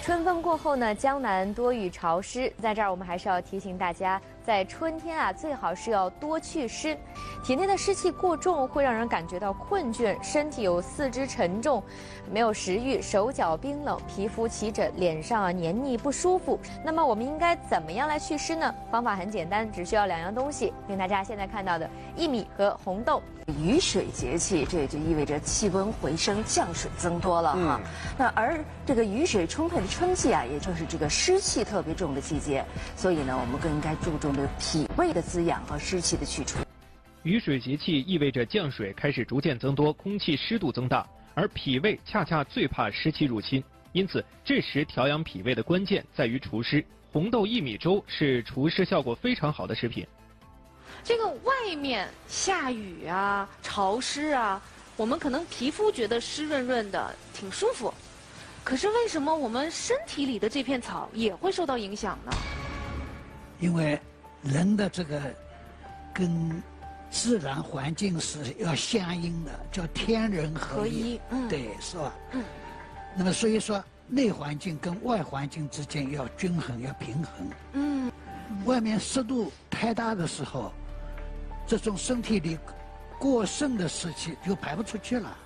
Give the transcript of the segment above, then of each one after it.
春风过后呢，江南多雨潮湿，在这儿我们还是要提醒大家，在春天啊，最好是要多祛湿。体内的湿气过重会让人感觉到困倦，身体有四肢沉重，没有食欲，手脚冰冷，皮肤起疹，脸上黏腻不舒服。那么我们应该怎么样来祛湿呢？方法很简单，只需要2样东西，跟大家现在看到的薏米和红豆。 雨水节气，这也就意味着气温回升，降水增多了哈。那而这个雨水充沛的春季啊，也就是这个湿气特别重的季节，所以呢，我们更应该注重这个脾胃的滋养和湿气的去除。 雨水节气意味着降水开始逐渐增多，空气湿度增大，而脾胃恰恰最怕湿气入侵，因此这时调养脾胃的关键在于除湿。红豆薏米粥是除湿效果非常好的食品。 这个外面下雨啊、潮湿啊，我们可能皮肤觉得湿润润的，挺舒服。可是为什么我们身体里的这片草也会受到影响呢？ 因为人的这个跟自然环境是要相应的，叫天人合一。对，是吧？那么所以说，内环境跟外环境之间要均衡，要平衡。外面湿度太大的时候，这种身体里过剩的湿气就排不出去了。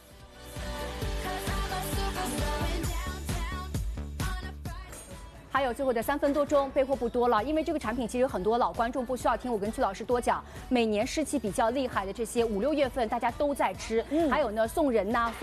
还有最后的3分多钟，备货不多了，因为这个产品其实很多老观众不需要听我跟曲老师多讲。每年湿气比较厉害的这些5、6月份，大家都在吃，还有呢送人呐。